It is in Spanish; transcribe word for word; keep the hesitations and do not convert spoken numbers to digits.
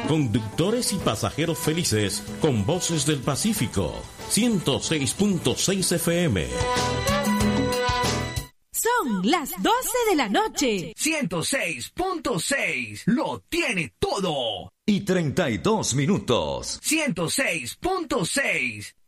Conductores y pasajeros felices con Voces del Pacífico. ciento seis punto seis F M. Son las doce de la noche. ciento seis punto seis. Lo tiene todo. Y treinta y dos minutos. ciento seis punto seis.